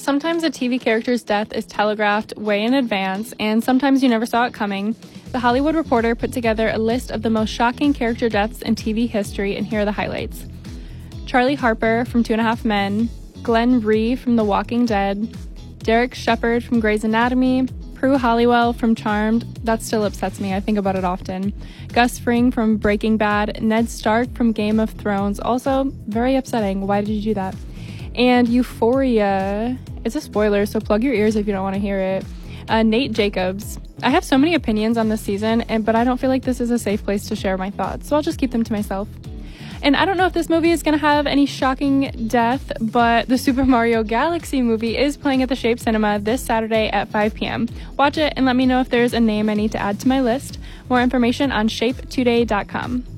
Sometimes a TV character's death is telegraphed way in advance, and sometimes you never saw it coming. The Hollywood Reporter put together a list of the most shocking character deaths in TV history, and here are the highlights. Charlie Harper from 2.5 Men, Glenn Rhee from The Walking Dead, Derek Shepherd from Grey's Anatomy, Prue Halliwell from Charmed, that still upsets me, I think about it often, Gus Fring from Breaking Bad, Ned Stark from Game of Thrones, also very upsetting, why did you do that? And Euphoria, it's a spoiler, so plug your ears if you don't want to hear it. Nate Jacobs. I have so many opinions on this season, but I don't feel like this is a safe place to share my thoughts, so I'll just keep them to myself. And I don't know if this movie is going to have any shocking death, but the Super Mario Galaxy movie is playing at the Shape Cinema this Saturday at 5 p.m. Watch it and let me know if there's a name I need to add to my list. More information on shapetoday.com.